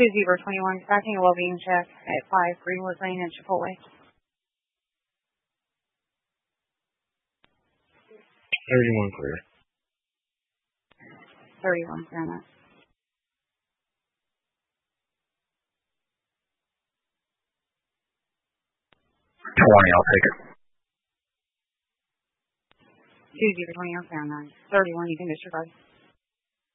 2021, tracking a well-being check at 5 Greenwood Lane in Chipotle. 31 clear. 31 clear on that. 20, I'll take it. 20, clear on that. 31, you can disregard.